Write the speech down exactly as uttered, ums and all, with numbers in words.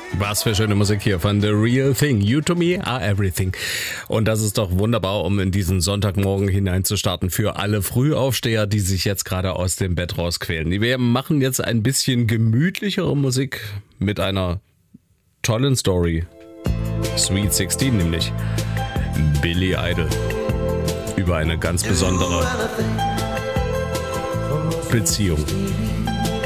Was für schöne Musik hier von The Real Thing. You to me are everything. Und das ist doch wunderbar, um in diesen Sonntagmorgen hineinzustarten für alle Frühaufsteher, die sich jetzt gerade aus dem Bett rausquälen. Wir machen jetzt ein bisschen gemütlichere Musik mit einer tollen Story. Sweet sixteen nämlich. Billy Idol. Über eine ganz besondere Beziehung.